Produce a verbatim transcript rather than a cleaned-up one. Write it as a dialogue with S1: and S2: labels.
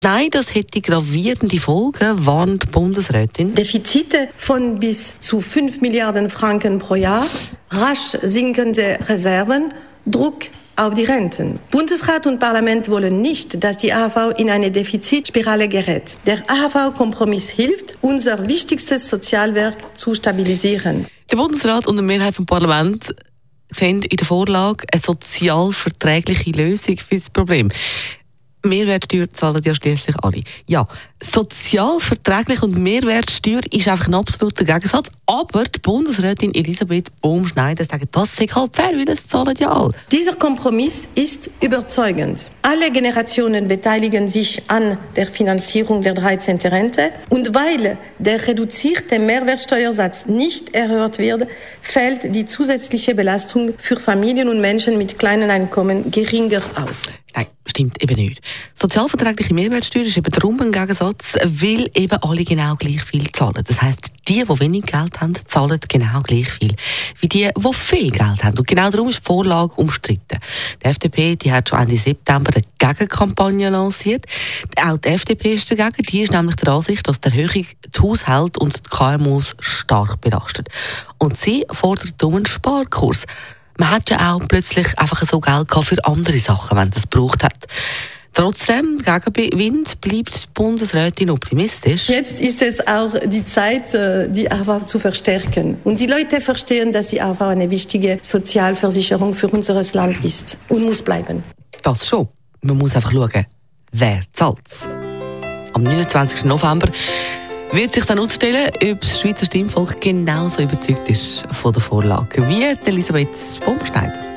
S1: Nein, das hätte gravierende Folgen, warnt die Bundesrätin.
S2: Defizite von bis zu fünf Milliarden Franken pro Jahr, rasch sinkende Reserven, Druck auf die Renten. Bundesrat und Parlament wollen nicht, dass die A H V in eine Defizitspirale gerät. Der A H V-Kompromiss hilft, unser wichtigstes Sozialwerk zu stabilisieren.
S1: Der Bundesrat und die Mehrheit vom Parlament sehen in der Vorlage eine sozialverträgliche Lösung für das Problem. Mehrwertsteuer zahlen ja schließlich alle. Ja, sozialverträglich und Mehrwertsteuer ist einfach ein absoluter Gegensatz. Aber die Bundesrätin Elisabeth Baumschneider sagt, das sei halt fair, weil das zahlen ja alle.
S2: Dieser Kompromiss ist überzeugend. Alle Generationen beteiligen sich an der Finanzierung der dreizehnten Rente. Und weil der reduzierte Mehrwertsteuersatz nicht erhöht wird, fällt die zusätzliche Belastung für Familien und Menschen mit kleinen Einkommen geringer aus.
S1: Nein, stimmt eben nicht. Sozialverträgliche Mehrwertsteuer ist eben darum ein Gegensatz, weil eben alle genau gleich viel zahlen. Das heisst, die, die wenig Geld haben, zahlen genau gleich viel wie die, die viel Geld haben. Und genau darum ist die Vorlage umstritten. Die F D P die hat schon Ende September eine Gegenkampagne lanciert. Auch die F D P ist dagegen. Die ist nämlich der Ansicht, dass die Erhöhung die Haushalte und die K M Us stark belastet. Und sie fordert um einen Sparkurs. Man hat ja auch plötzlich einfach so Geld gehabt für andere Sachen, wenn man das gebraucht hat. Trotzdem, Gegenwind bleibt die Bundesrätin optimistisch.
S2: Jetzt ist es auch die Zeit, die A H V zu verstärken. Und die Leute verstehen, dass die A H V eine wichtige Sozialversicherung für unser Land ist und muss bleiben.
S1: Das schon. Man muss einfach schauen, wer zahlt. Am neunundzwanzigsten November wird sich dann ausstellen, ob das Schweizer Stimmvolk genauso überzeugt ist von der Vorlage wie Elisabeth Baumschneider.